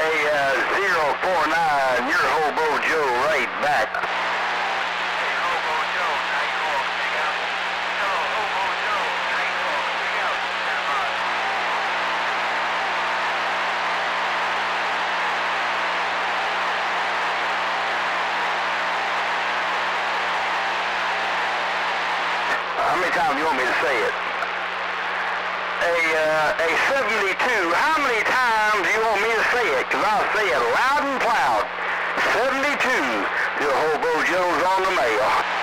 049, you're Hobo Joe right back. Hey, Hobo Joe, 94, big out. Hello, Hobo Joe, 94, big out. Stand by. How many times do you want me to say it? A 72, how many times do you want me to say it? Because I'll say it loud and proud. 72, your Hobo Joe's on the mail.